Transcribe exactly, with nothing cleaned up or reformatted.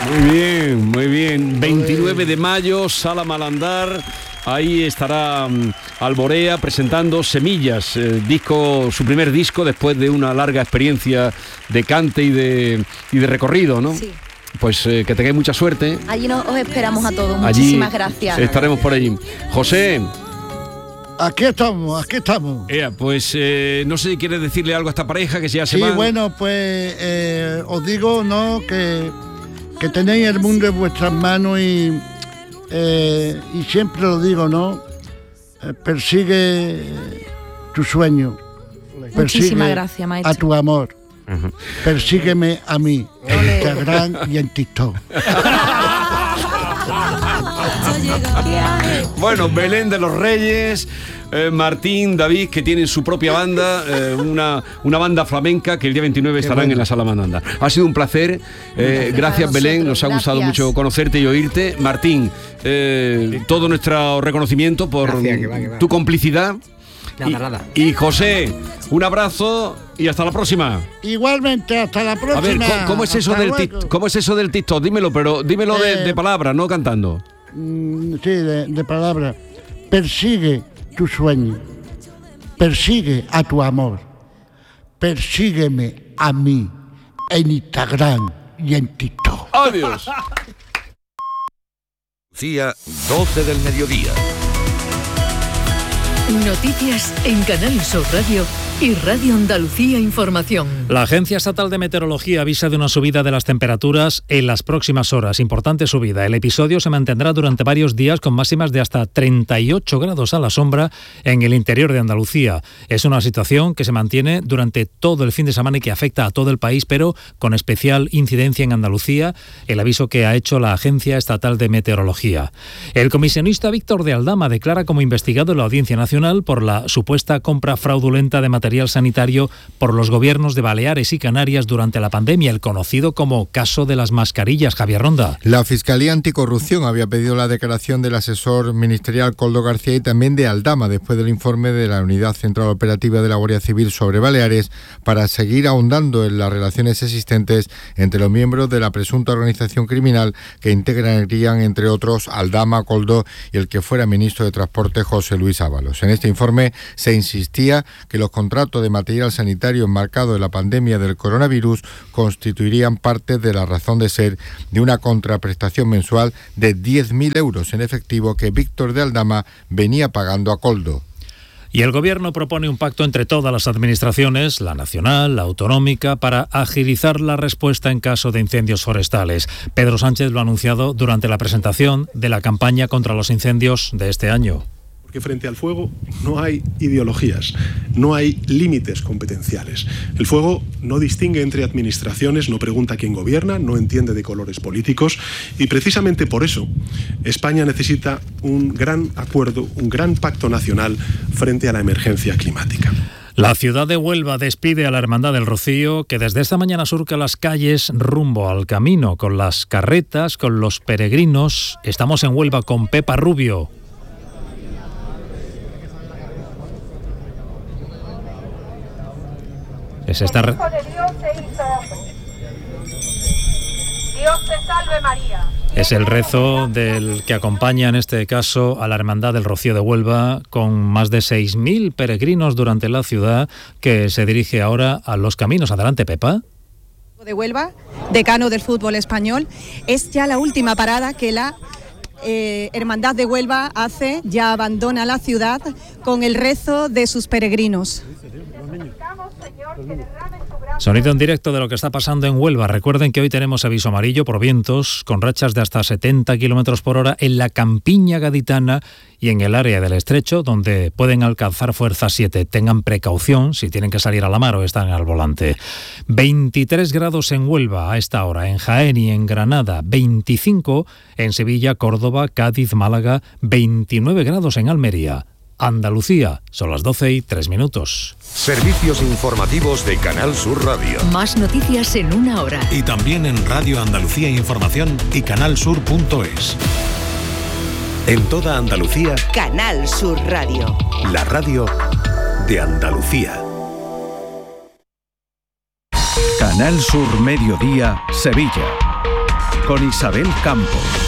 Muy bien, muy bien. veintinueve de mayo, Sala Malandar. Ahí estará um, Alborea presentando Semillas, eh, disco, su primer disco después de una larga experiencia de cante y de, y de recorrido, ¿no? Sí. Pues eh, que tengáis mucha suerte. Allí nos os esperamos a todos. Allí Muchísimas gracias. Estaremos por allí. José. Aquí estamos, aquí estamos. Ea, pues eh, no sé si quieres decirle algo a esta pareja que ya se Sí, va. bueno, pues eh, os digo, ¿no?, que, que tenéis el mundo en vuestras manos y, eh, y siempre lo digo, ¿no? Eh, persigue tu sueño. Persigue Muchísimas gracias, maestro. a tu amor. Uh-huh. Persígueme a mí en Instagram y en TikTok. Bueno, Belén de los Reyes, eh, Martín, David, que tienen su propia banda, eh, una, una banda flamenca que el día veintinueve estarán bueno. en la Sala Malandar. Ha sido un placer. Eh, gracias, Belén. Nos ha gracias. gustado mucho conocerte y oírte. Martín, eh, todo nuestro reconocimiento por gracias, que va, que va. tu complicidad. Nada, nada. Y, y José, un abrazo y hasta la próxima. Igualmente, hasta la próxima. A ver, ¿cómo, cómo es eso del tic, cómo es eso del TikTok? Dímelo, pero dímelo eh, de, de palabras, no cantando. Sí, de, de palabras. Persigue tu sueño. Persigue a tu amor. Persígueme a mí en Instagram y en TikTok. Adiós. Cía, doce del mediodía. Noticias en Canal Sur Radio y Radio Andalucía Información. La Agencia Estatal de Meteorología avisa de una subida de las temperaturas en las próximas horas. Importante subida. El episodio se mantendrá durante varios días con máximas de hasta treinta y ocho grados a la sombra en el interior de Andalucía. Es una situación que se mantiene durante todo el fin de semana y que afecta a todo el país, pero con especial incidencia en Andalucía, el aviso que ha hecho la Agencia Estatal de Meteorología. El comisionista Víctor de Aldama declara como investigado en la Audiencia Nacional por la supuesta compra fraudulenta de material sanitario por los gobiernos de Baleares y Canarias durante la pandemia, el conocido como caso de las mascarillas. Javier Ronda. La Fiscalía Anticorrupción había pedido la declaración del asesor ministerial Koldo García y también de Aldama después del informe de la Unidad Central Operativa de la Guardia Civil sobre Baleares para seguir ahondando en las relaciones existentes entre los miembros de la presunta organización criminal que integrarían, entre otros, Aldama, Koldo y el que fuera ministro de Transporte, José Luis Ábalos. En este informe se insistía que los contratos de material sanitario enmarcado en la pandemia del coronavirus constituirían parte de la razón de ser de una contraprestación mensual de diez mil euros en efectivo que Víctor de Aldama venía pagando a Koldo. Y el Gobierno propone un pacto entre todas las administraciones, la nacional, la autonómica, para agilizar la respuesta en caso de incendios forestales. Pedro Sánchez lo ha anunciado durante la presentación de la campaña contra los incendios de este año. Porque frente al fuego no hay ideologías, no hay límites competenciales. El fuego no distingue entre administraciones, no pregunta quién gobierna, no entiende de colores políticos y precisamente por eso España necesita un gran acuerdo, un gran pacto nacional frente a la emergencia climática. La ciudad de Huelva despide a la Hermandad del Rocío, que desde esta mañana surca las calles rumbo al camino, con las carretas, con los peregrinos. Estamos en Huelva con Pepa Rubio. Es esta re- Dios te salve María. Es el rezo del que acompaña en este caso a la Hermandad del Rocío de Huelva, con más de seis mil peregrinos durante la ciudad, que se dirige ahora a los caminos. Adelante, Pepa. De Huelva, decano del fútbol español, es ya la última parada que la eh, Hermandad de Huelva hace, ya abandona la ciudad con el rezo de sus peregrinos. Sonido en directo de lo que está pasando en Huelva. Recuerden que hoy tenemos aviso amarillo por vientos con rachas de hasta setenta kilómetros por hora en la campiña gaditana y en el área del Estrecho, donde pueden alcanzar fuerza siete. Tengan precaución si tienen que salir a la mar o están al volante. veintitrés grados en Huelva a esta hora, en Jaén y en Granada. veinticinco en Sevilla, Córdoba, Cádiz, Málaga. veintinueve grados en Almería. Andalucía, son las doce y tres minutos. Servicios informativos de Canal Sur Radio. Más noticias en una hora. Y también en Radio Andalucía Información y canalsur punto es. En toda Andalucía, Canal Sur Radio. La radio de Andalucía. Canal Sur Mediodía, Sevilla. con Isabel Campos.